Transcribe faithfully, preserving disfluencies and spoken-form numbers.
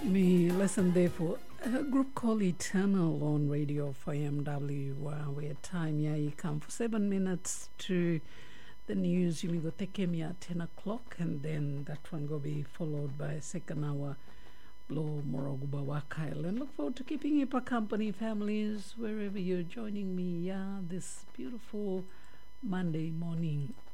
Me listen there for a group called Eternal on Radio for M W, uh, where time yeah you come for seven minutes to the news. You go take me at ten o'clock, and then that one go be followed by a second hour blow Moroguba Wakail. And look forward to keeping you per company, families, wherever you're joining me. Yeah, this beautiful Monday morning.